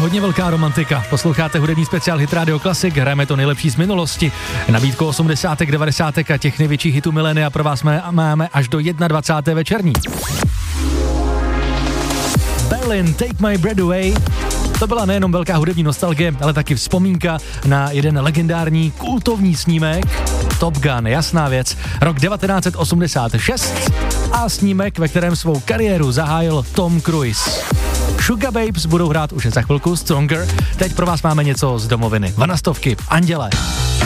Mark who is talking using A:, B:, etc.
A: hodně velká romantika. Posloucháte hudební speciál Hit Radio Classic, hrajeme to nejlepší z minulosti. Nabídku 80. 90. a těch největších hitů milénia pro vás máme až do 21. večerní. Berlin, Take My Breath Away. To byla nejenom velká hudební nostalgie, ale taky vzpomínka na jeden legendární kultovní snímek. Top Gun, jasná věc. Rok 1986 a snímek, ve kterém svou kariéru zahájil Tom Cruise. Sugar Babes budou hrát už za chvilku Stronger. Teď pro vás máme něco z domoviny. Vanastovky, Anděle.